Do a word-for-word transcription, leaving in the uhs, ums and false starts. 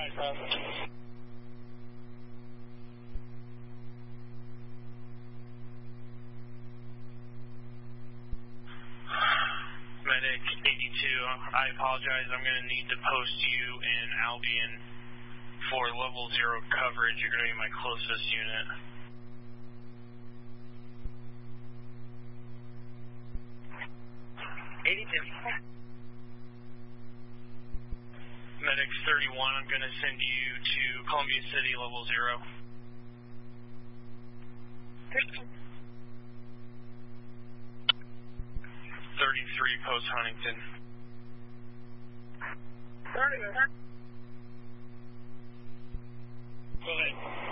Medic eighty-two, I apologize. I'm going to need to post you in Albion for level zero coverage. You're going to be my closest unit. eighty-two. Medic thirty-one, I'm going to send you to Columbia City, level zero. thirty-three, Post Huntington. thirty. Go ahead.